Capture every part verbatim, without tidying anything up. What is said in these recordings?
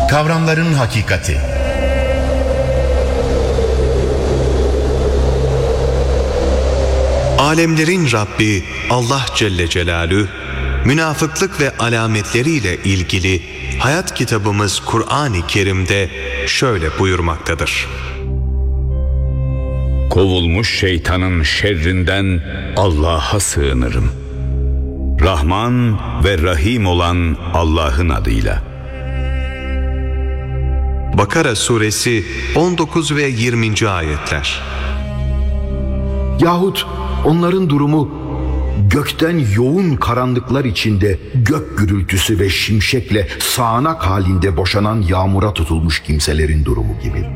Kavramların hakikati. Alemlerin Rabbi Allah Celle Celaluhu, münafıklık ve alametleriyle ilgili hayat kitabımız Kur'an-ı Kerim'de şöyle buyurmaktadır. Kovulmuş şeytanın şerrinden Allah'a sığınırım. Rahman ve Rahim olan Allah'ın adıyla. Bakara suresi on dokuz ve yirminci ayetler. Yahut onların durumu gökten yoğun karanlıklar içinde gök gürültüsü ve şimşekle sağanak halinde boşanan yağmura tutulmuş kimselerin durumu gibi.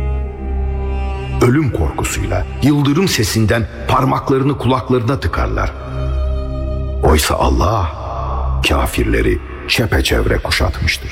Ölüm korkusuyla, yıldırım sesinden parmaklarını kulaklarına tıkarlar. Oysa Allah kafirleri çepeçevre kuşatmıştır.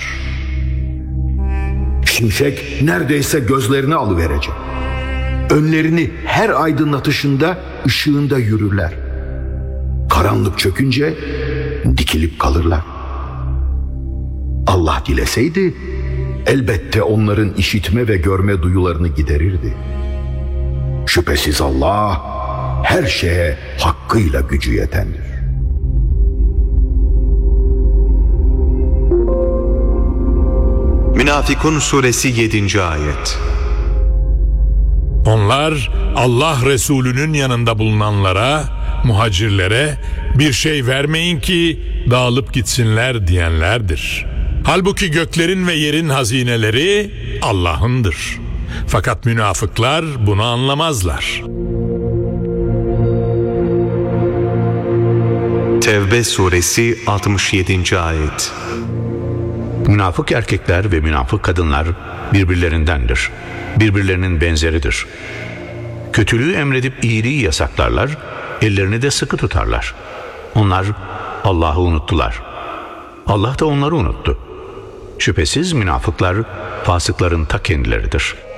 Şimşek neredeyse gözlerini alıverecek. Önlerini her aydınlatışında, ışığında yürürler. Karanlık çökünce dikilip kalırlar. Allah dileseydi elbette onların işitme ve görme duyularını giderirdi. Şüphesiz Allah her şeye hakkıyla gücü yetendir. Münafikun suresi yedinci ayet. Onlar Allah Resulü'nün yanında bulunanlara, muhacirlere bir şey vermeyin ki dağılıp gitsinler diyenlerdir. Halbuki göklerin ve yerin hazineleri Allah'ındır. Fakat münafıklar bunu anlamazlar. Tevbe suresi altmış yedinci ayet. Münafık erkekler ve münafık kadınlar birbirlerindendir. Birbirlerinin benzeridir. Kötülüğü emredip iyiliği yasaklarlar, ellerini de sıkı tutarlar. Onlar Allah'ı unuttular. Allah da onları unuttu. Şüphesiz münafıklar fasıkların ta kendileridir.